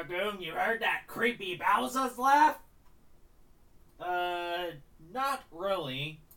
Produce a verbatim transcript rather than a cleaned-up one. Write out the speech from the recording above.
Dragoon, you heard that creepy Bowser's laugh? Uh, not really.